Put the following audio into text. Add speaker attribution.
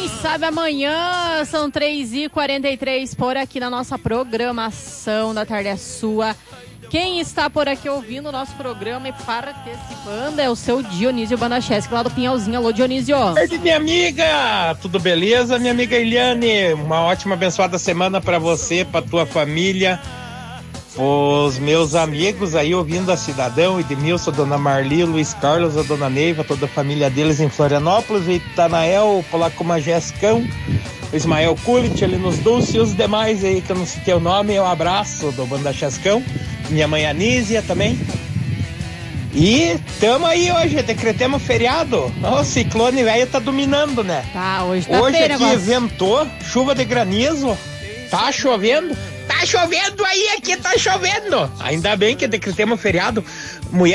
Speaker 1: Quem sabe amanhã, são 3h43 por aqui na nossa programação da Tarde é Sua. Quem está por aqui ouvindo o nosso programa e participando é o seu Dionísio Banacheschi, lá do Pinhalzinho. Alô, Dionísio.
Speaker 2: Oi, minha amiga, tudo beleza? Minha amiga Eliane, uma ótima, abençoada semana para você, para tua família, os meus amigos aí ouvindo a Cidadão, Edmilson, a Dona Marli, Luiz Carlos, a Dona Neiva, toda a família deles em Florianópolis, o Itanael, o Polaco Majescão, o Ismael Kulit ali nos Dulce e os demais aí que eu não citei o nome. Um abraço do Banda Chascão, minha mãe Anísia também. E tamo aí hoje, decretemos feriado. O ciclone velho tá dominando, né?
Speaker 1: Tá, hoje tá
Speaker 2: Hoje
Speaker 1: feira,
Speaker 2: aqui
Speaker 1: mas...
Speaker 2: ventou, chuva de granizo, tá chovendo. Tá chovendo aí, aqui tá chovendo. Ainda bem que decretemos feriado. Mulher